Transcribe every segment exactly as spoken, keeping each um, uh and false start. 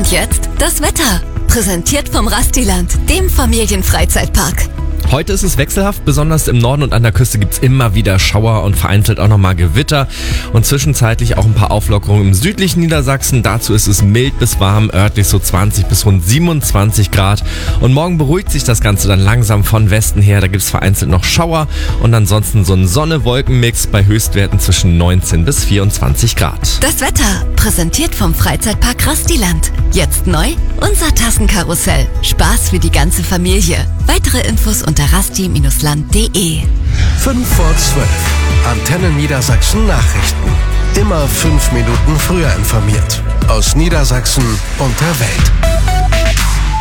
Und jetzt das Wetter. Präsentiert vom Rastiland, dem Familienfreizeitpark. Heute ist es wechselhaft, besonders im Norden und an der Küste gibt's immer wieder Schauer und vereinzelt auch nochmal Gewitter und zwischenzeitlich auch ein paar Auflockerungen im südlichen Niedersachsen. Dazu ist es mild bis warm, örtlich so zwanzig bis rund siebenundzwanzig Grad. Und morgen beruhigt sich das Ganze dann langsam von Westen her. Da gibt's vereinzelt noch Schauer und ansonsten so ein Sonne-Wolken-Mix bei Höchstwerten zwischen neunzehn bis vierundzwanzig Grad. Das Wetter, präsentiert vom Freizeitpark Rastiland. Jetzt neu, unser Tassenkarussell. Spaß für die ganze Familie. Weitere Infos unter rasti Bindestrich land punkt de. fünf vor zwölf. Antenne Niedersachsen Nachrichten. Immer fünf Minuten früher informiert. Aus Niedersachsen und der Welt.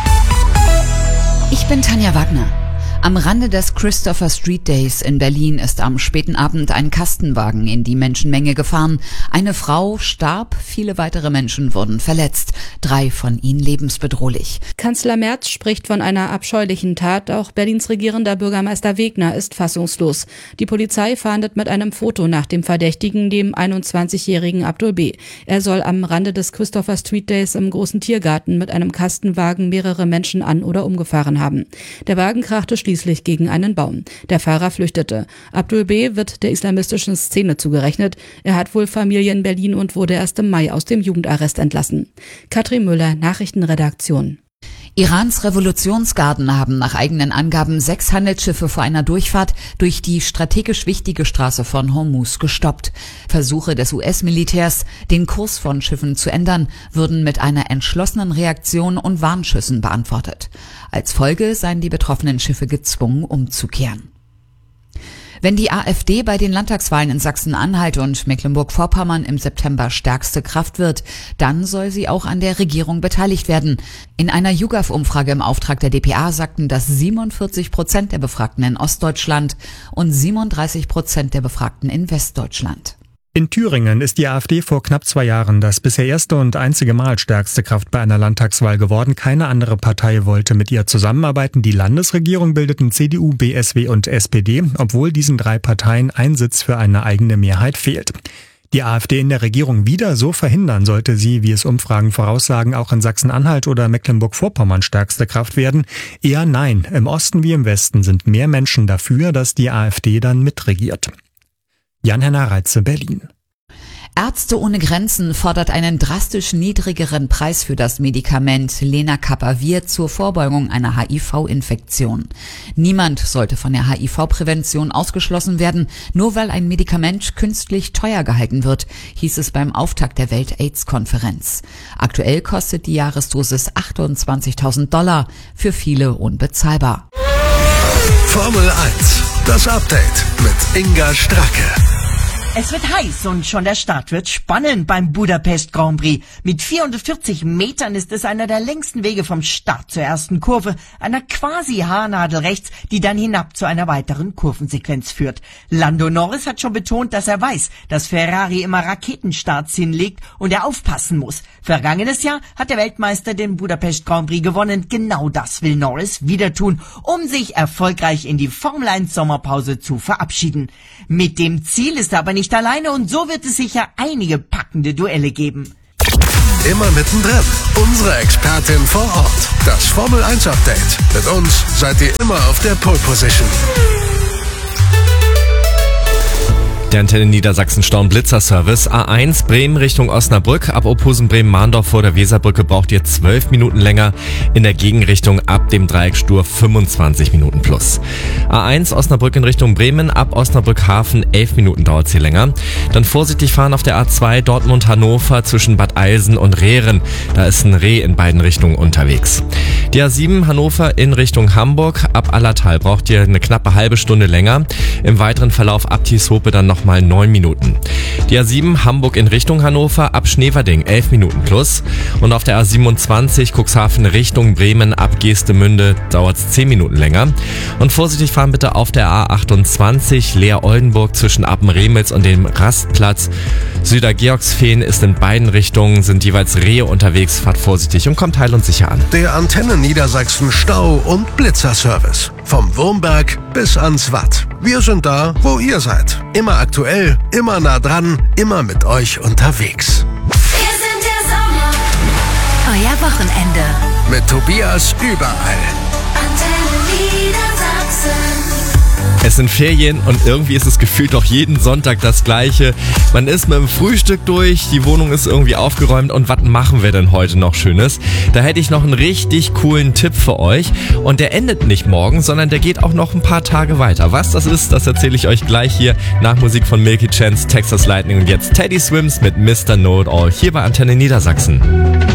Ich bin Tanja Wagner. Am Rande des Christopher Street Days in Berlin ist am späten Abend ein Kastenwagen in die Menschenmenge gefahren. Eine Frau starb, viele weitere Menschen wurden verletzt, drei von ihnen lebensbedrohlich. Kanzler Merz spricht von einer abscheulichen Tat. Auch Berlins regierender Bürgermeister Wegner ist fassungslos. Die Polizei fahndet mit einem Foto nach dem Verdächtigen, dem einundzwanzigjährigen Abdul B. Er soll am Rande des Christopher Street Days im großen Tiergarten mit einem Kastenwagen mehrere Menschen an- oder umgefahren haben. Der Wagen krachte schließlich gegen einen Baum. Der Fahrer flüchtete. Abdul B. wird der islamistischen Szene zugerechnet. Er hat wohl Familie in Berlin und wurde erst im Mai aus dem Jugendarrest entlassen. Katrin Müller, Nachrichtenredaktion. Irans Revolutionsgarden haben nach eigenen Angaben sechs Handelsschiffe vor einer Durchfahrt durch die strategisch wichtige Straße von Hormuz gestoppt. Versuche des U S-Militärs, den Kurs von Schiffen zu ändern, würden mit einer entschlossenen Reaktion und Warnschüssen beantwortet. Als Folge seien die betroffenen Schiffe gezwungen, umzukehren. Wenn die AfD bei den Landtagswahlen in Sachsen-Anhalt und Mecklenburg-Vorpommern im September stärkste Kraft wird, dann soll sie auch an der Regierung beteiligt werden. In einer YouGov-Umfrage im Auftrag der D P A sagten das siebenundvierzig Prozent der Befragten in Ostdeutschland und siebenunddreißig Prozent der Befragten in Westdeutschland. In Thüringen ist die AfD vor knapp zwei Jahren das bisher erste und einzige Mal stärkste Kraft bei einer Landtagswahl geworden. Keine andere Partei wollte mit ihr zusammenarbeiten. Die Landesregierung bildeten C D U, B S W und S P D, obwohl diesen drei Parteien ein Sitz für eine eigene Mehrheit fehlt. Die AfD in der Regierung wieder so verhindern, sollte sie, wie es Umfragen voraussagen, auch in Sachsen-Anhalt oder Mecklenburg-Vorpommern stärkste Kraft werden? Eher nein. Im Osten wie im Westen sind mehr Menschen dafür, dass die AfD dann mitregiert. Jan-Henner Reitze, Berlin. Ärzte ohne Grenzen fordert einen drastisch niedrigeren Preis für das Medikament Lenacapavir zur Vorbeugung einer H I V-Infektion. Niemand sollte von der H I V-Prävention ausgeschlossen werden, nur weil ein Medikament künstlich teuer gehalten wird, hieß es beim Auftakt der Welt-AIDS-Konferenz. Aktuell kostet die Jahresdosis achtundzwanzigtausend Dollar, für viele unbezahlbar. Formel eins, das Update mit Inga Stracke. Es wird heiß und schon der Start wird spannend beim Budapest Grand Prix. Mit vierhundertvierzig Metern ist es einer der längsten Wege vom Start zur ersten Kurve, einer quasi Haarnadel rechts, die dann hinab zu einer weiteren Kurvensequenz führt. Lando Norris hat schon betont, dass er weiß, dass Ferrari immer Raketenstarts hinlegt und er aufpassen muss. Vergangenes Jahr hat der Weltmeister den Budapest Grand Prix gewonnen. Genau das will Norris wieder tun, um sich erfolgreich in die Formel eins Sommerpause zu verabschieden. Mit dem Ziel ist er aber nicht alleine und so wird es sicher einige packende Duelle geben. Immer mittendrin. Unsere Expertin vor Ort. Das Formel eins Update. Mit uns seid ihr immer auf der Pole Position. Der Antenne Niedersachsen Staublitzer-Service. A eins Bremen Richtung Osnabrück. Ab Ophusen Bremen-Mahndorf vor der Weserbrücke braucht ihr zwölf Minuten länger. In der Gegenrichtung ab dem Dreieck Stur fünfundzwanzig Minuten plus. A eins Osnabrück in Richtung Bremen. Ab Osnabrück Hafen elf Minuten dauert es hier länger. Dann vorsichtig fahren auf der A zwei Dortmund-Hannover zwischen Bad Eilsen und Rehren. Da ist ein Reh in beiden Richtungen unterwegs. Die A sieben Hannover in Richtung Hamburg. Ab Allertal braucht ihr eine knappe halbe Stunde länger. Im weiteren Verlauf ab Tieshope dann noch mal neun Minuten. Die A sieben Hamburg in Richtung Hannover ab Schneverding elf Minuten plus. Und auf der A siebenundzwanzig Cuxhaven Richtung Bremen ab Geestemünde dauert es zehn Minuten länger. Und vorsichtig fahren bitte auf der A achtundzwanzig Leer-Oldenburg zwischen Appenremels und dem Rastplatz. Südergeorgsfehn ist in beiden Richtungen, sind jeweils Rehe unterwegs. Fahrt vorsichtig und kommt heil und sicher an. Der Antenne Niedersachsen Stau- und Blitzerservice. Vom Wurmberg bis ans Watt. Wir sind da, wo ihr seid. Immer aktuell, immer nah dran, immer mit euch unterwegs. Wir sind der Sommer. Euer Wochenende. Mit Tobias überall. Antenne Niedersachsen. Es sind Ferien und irgendwie ist es gefühlt doch jeden Sonntag das Gleiche. Man ist mit dem Frühstück durch, die Wohnung ist irgendwie aufgeräumt und was machen wir denn heute noch Schönes? Da hätte ich noch einen richtig coolen Tipp für euch und der endet nicht morgen, sondern der geht auch noch ein paar Tage weiter. Was das ist, das erzähle ich euch gleich hier nach Musik von Milky Chance, Texas Lightning und jetzt Teddy Swims mit Mister Know It All hier bei Antenne Niedersachsen.